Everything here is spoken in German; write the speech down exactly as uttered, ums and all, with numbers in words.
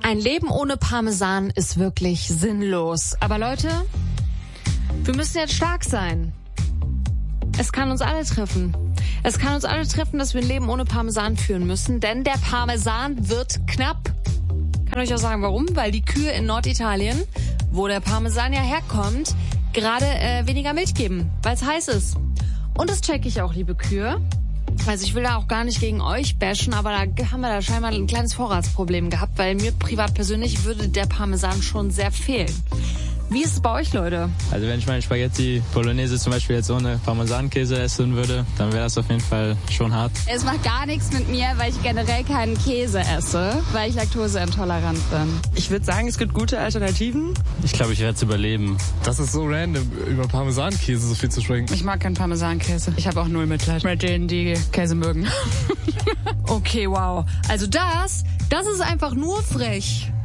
Ein Leben ohne Parmesan ist wirklich sinnlos. Aber Leute, wir müssen jetzt stark sein. Es kann uns alle treffen. Es kann uns alle treffen, dass wir ein Leben ohne Parmesan führen müssen, denn der Parmesan wird knapp. Kann euch auch sagen, warum? Weil die Kühe in Norditalien, wo der Parmesan ja herkommt, gerade äh, weniger Milch geben, weil es heiß ist. Und das checke ich auch, liebe Kühe. Also ich will da auch gar nicht gegen euch bashen, aber da haben wir da scheinbar ein kleines Vorratsproblem gehabt, weil mir privat persönlich würde der Parmesan schon sehr fehlen. Wie ist es bei euch, Leute? Also wenn ich meine Spaghetti Bolognese zum Beispiel jetzt ohne Parmesankäse essen würde, dann wäre das auf jeden Fall schon hart. Es macht gar nichts mit mir, weil ich generell keinen Käse esse, weil ich laktoseintolerant bin. Ich würde sagen, es gibt gute Alternativen. Ich glaube, ich werde es überleben. Das ist so random, über Parmesankäse so viel zu sprechen. Ich mag keinen Parmesankäse. Ich habe auch null Mitleid mit denen, die Käse mögen. Okay, wow. Also das, das ist einfach nur frech.